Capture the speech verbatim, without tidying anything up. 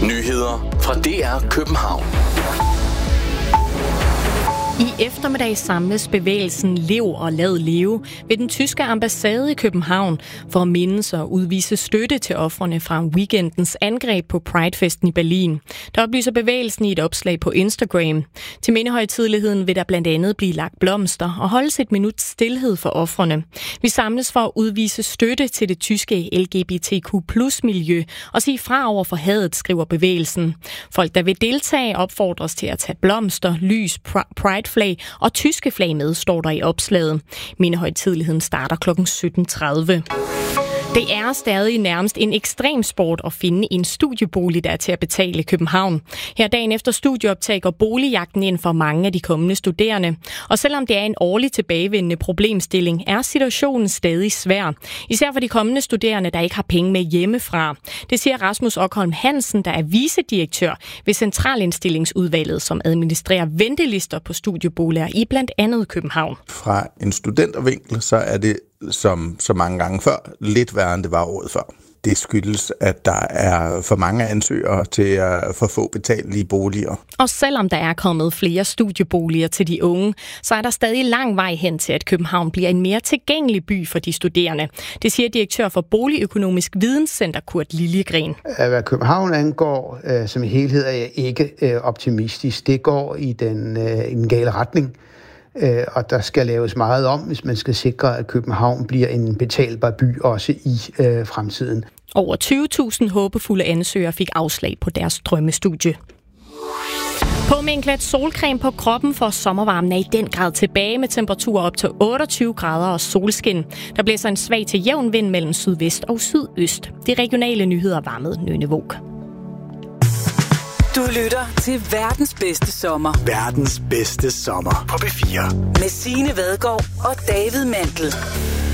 Nyheder fra D R København. I eftermiddag samles bevægelsen Lev og Lad Leve ved den tyske ambassade i København for at mindes og udvise støtte til ofrene fra weekendens angreb på Pridefesten i Berlin. Der oplyser bevægelsen i et opslag på Instagram. Til mindehøjtideligheden vil der blandt andet blive lagt blomster og holdes et minut stilhed for ofrene. Vi samles for at udvise støtte til det tyske L G B T Q plus miljø og sige fra over for hadet, skriver bevægelsen. Folk, der vil deltage, opfordres til at tage blomster, lys, pride flag og tyske flag med, står der i opslaget. Mindehøjtideligheden starter klokken sytten tredive. Det er stadig nærmest en ekstrem sport at finde en studiebolig, der er til at betale i København. Her dagen efter studieoptag går boligjagten ind for mange af de kommende studerende. Og selvom det er en årlig tilbagevendende problemstilling, er situationen stadig svær. Især for de kommende studerende, der ikke har penge med hjemmefra. Det siger Rasmus Okholm Hansen, der er vicedirektør ved Centralindstillingsudvalget, som administrerer ventelister på studieboliger i blandt andet København. Fra en studentervinkel, så er det som så mange gange før, lidt værre end det var året før. Det skyldes, at der er for mange ansøgere til at få få betalelige boliger. Og selvom der er kommet flere studieboliger til de unge, så er der stadig lang vej hen til, at København bliver en mere tilgængelig by for de studerende. Det siger direktør for Boligøkonomisk Videnscenter Kurt Liljegren. Hvad København angår øh, som helhed er jeg ikke øh, optimistisk. Det går i den, øh, i den gale retning. Og der skal laves meget om, hvis man skal sikre, at København bliver en betalbar by også i øh, fremtiden. Over tyve tusind håbefulde ansøgere fik afslag på deres drømmestudie. På med en klat solcreme på kroppen, for sommervarmen er i den grad tilbage med temperaturer op til otteogtyve grader og solskin. Der blæser en svag til jævn vind mellem sydvest og sydøst. De regionale nyheder var med Nynne Våg. Du lytter til verdens bedste sommer. Verdens bedste sommer på B fire. Med Signe Vadgaard og David Mandel.